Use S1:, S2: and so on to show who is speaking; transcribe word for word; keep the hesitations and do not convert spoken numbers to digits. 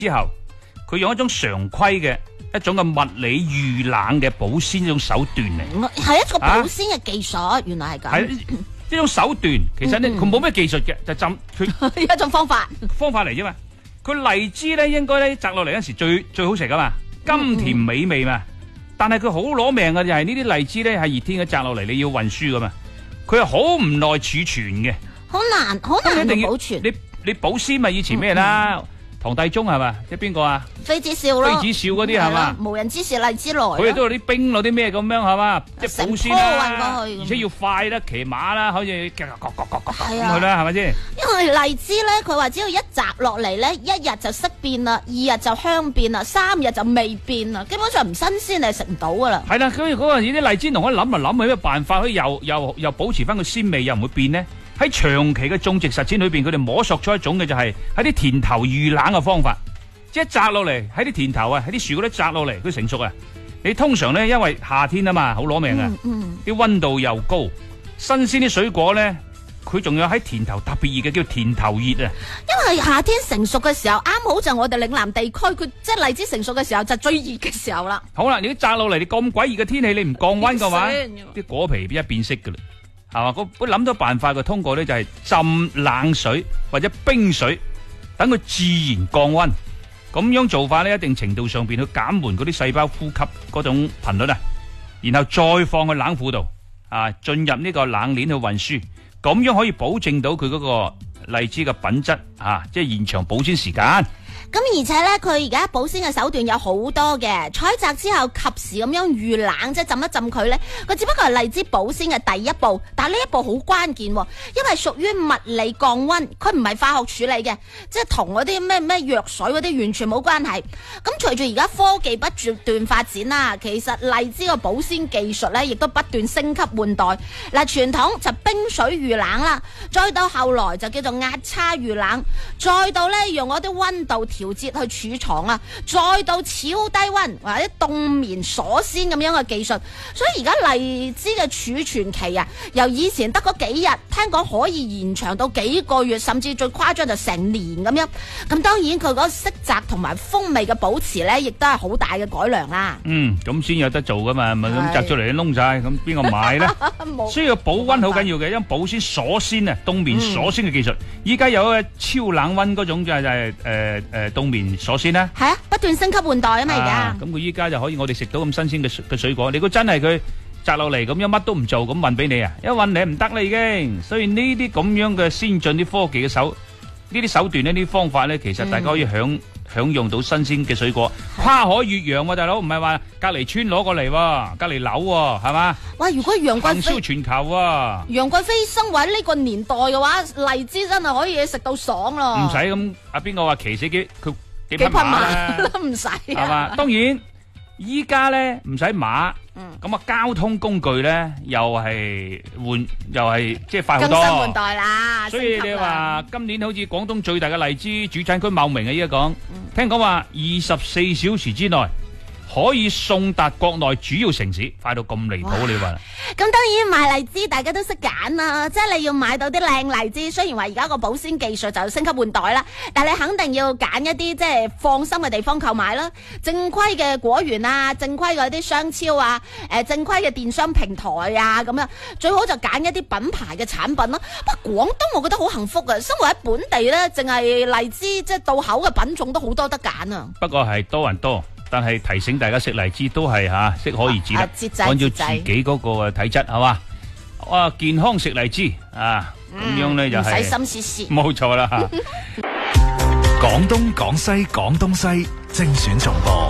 S1: 之後，佢用一種常規嘅一種嘅物理預冷嘅保鮮呢種手段嚟，
S2: 係一個保鮮嘅技術，啊、原來係咁。係
S1: 呢種手段，其實咧佢冇咩技術嘅，就浸佢
S2: 一種方法
S1: 方法嚟啫嘛。佢荔枝咧應該咧摘落嚟嗰時最最好食噶嘛，甘甜美味嘛。嗯嗯，但係佢好攞命嘅就係呢啲荔枝咧係熱天嘅摘落嚟，你要運輸噶嘛，佢係好唔耐儲存嘅，
S2: 好難好難去保存。
S1: 你你保鮮咪以前咩啦？嗯嗯唐帝宗係嘛？即係邊個啊？
S2: 妃子笑咯，
S1: 妃子笑嗰啲係嘛？
S2: 無人知是荔枝來。
S1: 佢哋都有啲冰攞啲咩咁樣係嘛？即係保鮮啦，
S2: 運過去，
S1: 而且要快啦，騎馬啦，好似咁去啦，係咪先？
S2: 因為荔枝咧，佢話只要一摘落嚟咧，一日就色變啦，二日就香變啦，三日就味變啦，基本上唔新鮮你係食唔到噶啦。
S1: 係啦，所以嗰陣時啲荔枝農一諗啊諗，有咩辦法可以又又又保持翻個鮮味，又唔會變呢？喺長期嘅種植實踐裏邊，佢哋摸索出一種嘅就係喺啲田頭預冷嘅方法。即係摘落嚟喺啲田頭啊，喺啲樹嗰啲摘落嚟，佢成熟啊。你通常咧，因為夏天啊嘛，好攞命啊，啲、嗯嗯、溫度又高，新鮮啲水果咧，佢仲有喺田頭特別熱嘅，叫田頭熱啊。
S2: 因為夏天成熟嘅時候，啱好就我哋嶺南地區，佢即係荔枝成熟嘅時候，就最熱嘅時候啦。
S1: 好啦，你摘落嚟，你咁鬼熱嘅天氣，你唔降溫嘅話，啲果皮一變色噶啦，係嘛？我諗到辦法，佢通過咧就係浸冷水或者冰水，等佢自然降溫。咁樣做法呢，一定程度上邊去減緩嗰啲細胞呼吸嗰種頻率啊，然後再放去冷庫度啊，進入呢個冷鏈去運輸，咁樣可以保證到佢嗰個荔枝嘅品質啊，即係延長保鮮時間。
S2: 咁而且咧，佢而家保鮮嘅手段有好多嘅，採摘之後及時咁樣預冷，即係浸一浸佢咧，佢只不過係荔枝保鮮嘅第一步，但係呢一步好關鍵，因為屬於物理降溫，佢唔係化學處理嘅，即係同嗰啲咩咩藥水嗰啲完全冇關係。咁隨住而家科技不斷發展啦，其實荔枝嘅保鮮技術咧，亦都不斷升級換代。嗱，傳統就冰水預冷啦，再到後來就叫做壓差預冷，再到咧用嗰啲溫度調節去儲藏啊，再到超低溫或者凍眠鎖鮮咁樣嘅技術，所以而家荔枝嘅儲存期啊，由以前得嗰幾日，聽講可以延長到幾個月，甚至最誇張就成年咁樣。咁當然佢嗰個色澤同埋風味嘅保持咧，亦都係好大嘅改良啦。
S1: 嗯，咁先有得做噶嘛，咪咁摘出嚟燶晒，咁邊個買咧？需要保溫好緊要嘅，因為保鮮鎖鮮啊，凍眠鎖鮮嘅技術，依家有一個超冷溫嗰種就係誒誒誒凍眠鎖鮮啦。係啊，
S2: 不斷升級換代啊嘛而家。
S1: 咁佢依家就可以我哋食到咁新鮮嘅嘅水果。你估真係佢摘落嚟咁樣乜都唔做咁運俾你啊？一運你唔得啦已經。所以呢啲咁樣嘅先進啲科技嘅手呢啲手段呢啲方法咧，其實大家可以享、嗯、享用到新鮮嘅水果，跨海越洋喎、啊，大佬唔係話隔離村攞過嚟喎，隔離樓喎，係嘛？哇！
S2: 如果楊貴妃
S1: 行銷全球喎、啊，
S2: 楊貴妃生活喺呢個年代嘅話，荔枝真係可以食到爽咯。
S1: 唔使咁，阿邊個話騎死幾佢幾匹馬啦？
S2: 都唔使係
S1: 嘛？當然依家咧唔使馬。咁啊，交通工具咧又係換，又係即係快好多。
S2: 更新換代啦，
S1: 所以你話今年好似廣東最大嘅荔枝主產區茂名啊，依家講，聽講話二十四小時之內可以送達國內主要城市，快到咁離譜你話？
S2: 咁當然買荔枝大家都識揀啦，即係你要買到啲靚荔枝，雖然話而家個保鮮技術就升級換代啦，但係你肯定要揀一啲即係放心嘅地方購買啦。正規嘅果園啊，正規嘅啲商超啊，誒正規嘅電商平台啊，咁樣最好就揀一啲品牌嘅產品啦。不過廣東我覺得好幸福啊，生活喺本地咧，淨係荔枝即係到口嘅品種都好多得揀啊。
S1: 不過係多人多。但係提醒大家食荔枝都係吓適可而止啦，按照自己嗰個體質係嘛，哇健康食荔枝啊，咁樣咧就係唔使心思思，冇錯啦吓。廣東廣西廣東西精選重播。